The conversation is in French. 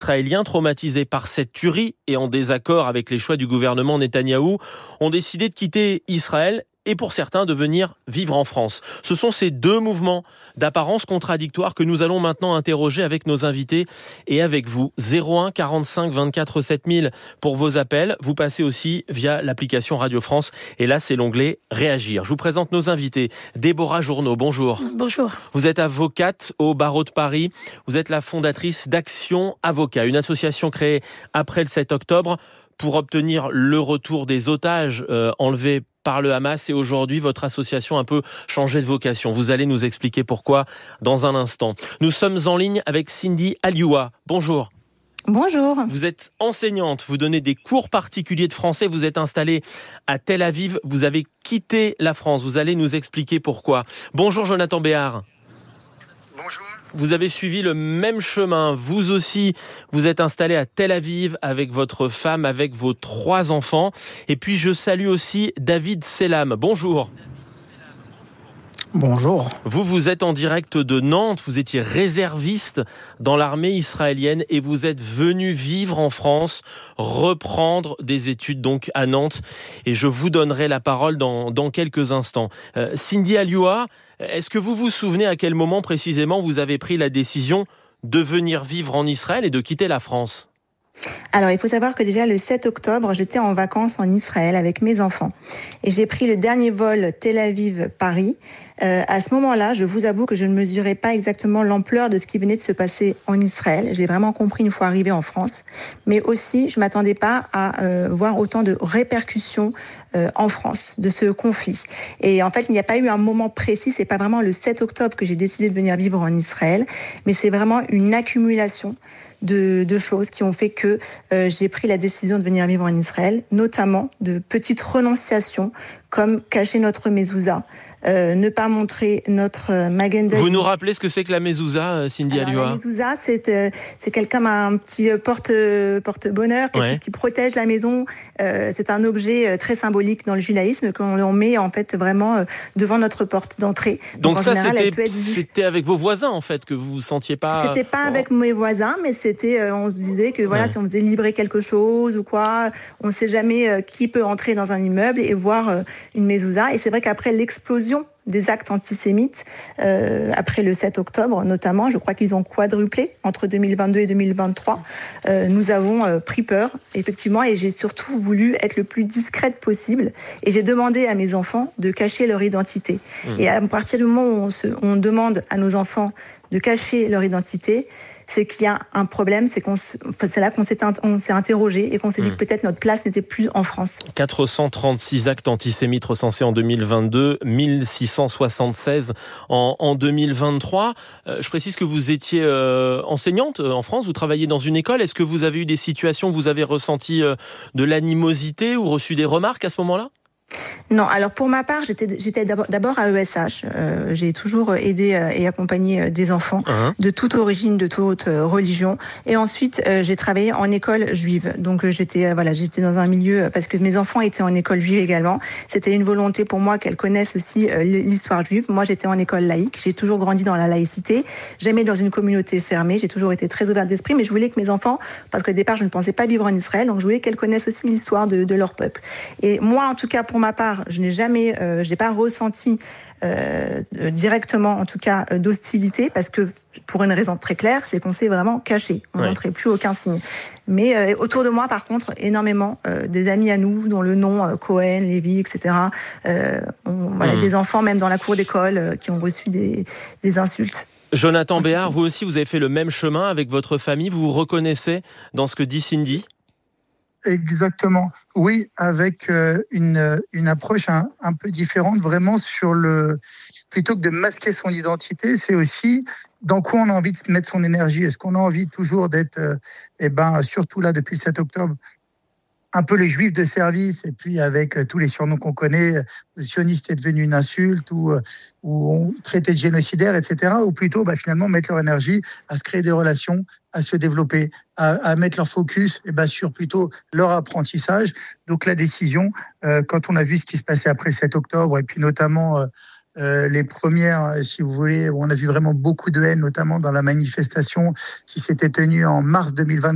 Israéliens traumatisés par cette tuerie et en désaccord avec les choix du gouvernement Netanyahou ont décidé de quitter Israël et pour certains de venir vivre en France. Ce sont ces deux mouvements d'apparence contradictoire que nous allons maintenant interroger avec nos invités et avec vous. 01 45 24 7000 pour vos appels. Vous passez aussi via l'application Radio France et là c'est l'onglet Réagir. Je vous présente nos invités. Déborah Journeau, bonjour. Bonjour. Vous êtes avocate au barreau de Paris. Vous êtes la fondatrice d'Action Avocat, une association créée après le 7 octobre pour obtenir le retour des otages enlevés par le Hamas, et aujourd'hui votre association a un peu changé de vocation. Vous allez nous expliquer pourquoi dans un instant. Nous sommes en ligne avec Cindy Alioua. Bonjour. Bonjour. Vous êtes enseignante, vous donnez des cours particuliers de français, vous êtes installée à Tel Aviv, vous avez quitté la France, vous allez nous expliquer pourquoi. Bonjour Jonathan Béard. Bonjour. Vous avez suivi le même chemin, vous aussi, vous êtes installé à Tel Aviv avec votre femme, avec vos 3 enfants. Et puis je salue aussi David Selam. Bonjour. Bonjour. Vous êtes en direct de Nantes, vous étiez réserviste dans l'armée israélienne et vous êtes venu vivre en France, reprendre des études donc à Nantes. Et je vous donnerai la parole dans quelques instants. Cindy Alioua, est-ce que vous vous souvenez à quel moment précisément vous avez pris la décision de venir vivre en Israël et de quitter la France ? Alors, il faut savoir que déjà le 7 octobre, j'étais en vacances en Israël avec mes enfants. Et j'ai pris le dernier vol Tel Aviv-Paris. À ce moment-là, je vous avoue que je ne mesurais pas exactement l'ampleur de ce qui venait de se passer en Israël. Je l'ai vraiment compris une fois arrivée en France. Mais aussi, je ne m'attendais pas à voir autant de répercussions en France de ce conflit. Et en fait, il n'y a pas eu un moment précis. C'est pas vraiment le 7 octobre que j'ai décidé de venir vivre en Israël. Mais c'est vraiment une accumulation de choses qui ont fait que j'ai pris la décision de venir vivre en Israël, notamment de petites renonciations comme cacher notre mezouza, ne pas montrer notre Magen David. Vous nous rappelez ce que c'est que la mezouza, Cindy Alioua ? La mezouza, c'est quelqu'un un petit porte-bonheur, quelque chose qui protège la maison. C'est un objet très symbolique dans le judaïsme qu'on met en fait vraiment devant notre porte d'entrée. Donc ça, c'était avec vos voisins en fait que vous vous sentiez pas. C'était pas avec mes voisins, mais c'était, on se disait que voilà, si on faisait livrer quelque chose ou quoi, on ne sait jamais qui peut entrer dans un immeuble et voir une mezouza. Et c'est vrai qu'après l'explosion des actes antisémites, après le 7 octobre notamment, je crois qu'ils ont quadruplé entre 2022 et 2023, nous avons pris peur, effectivement, et j'ai surtout voulu être le plus discrète possible. Et j'ai demandé à mes enfants de cacher leur identité. Et à partir du moment où on demande à nos enfants de cacher leur identité, c'est qu'il y a un problème, c'est là qu'on s'est interrogé et qu'on s'est dit que peut-être notre place n'était plus en France. 436 actes antisémites recensés en 2022, 1676 en 2023. Je précise que vous étiez enseignante en France, vous travaillez dans une école. Est-ce que vous avez eu des situations où vous avez ressenti de l'animosité ou reçu des remarques à ce moment-là ? Non, alors pour ma part, j'étais d'abord à ESH. J'ai toujours aidé et accompagné des enfants de toute origine, de toute religion. Et ensuite, j'ai travaillé en école juive. Donc j'étais dans un milieu parce que mes enfants étaient en école juive également. C'était une volonté pour moi qu'elles connaissent aussi l'histoire juive. Moi, j'étais en école laïque. J'ai toujours grandi dans la laïcité. Jamais dans une communauté fermée. J'ai toujours été très ouverte d'esprit, mais je voulais que mes enfants, parce qu'au départ, je ne pensais pas vivre en Israël, donc je voulais qu'elles connaissent aussi l'histoire de leur peuple. Et moi, en tout cas, pour ma part, je n'ai pas ressenti directement, en tout cas, d'hostilité, parce que pour une raison très claire, c'est qu'on s'est vraiment caché. On ne montrait plus aucun signe. Mais autour de moi, par contre, énormément des amis à nous, dont le nom Cohen, Lévy, etc. Des enfants, même dans la cour d'école, qui ont reçu des insultes. Jonathan Béard, vous aussi, vous avez fait le même chemin avec votre famille. Vous vous reconnaissez dans ce que dit Cindy ? Exactement. Oui, avec une approche un peu différente, vraiment plutôt que de masquer son identité, c'est aussi dans quoi on a envie de mettre son énergie. Est-ce qu'on a envie toujours d'être, surtout là depuis le 7 octobre, un peu les juifs de service, et puis avec tous les surnoms qu'on connaît, sioniste est devenu une insulte, ou on traitait de génocidaire, etc. Ou plutôt, finalement, mettre leur énergie à se créer des relations, à se développer, à mettre leur focus sur plutôt leur apprentissage. Donc la décision, quand on a vu ce qui se passait après le 7 octobre, et puis notamment les premières, si vous voulez, où on a vu vraiment beaucoup de haine, notamment dans la manifestation qui s'était tenue en mars 2023,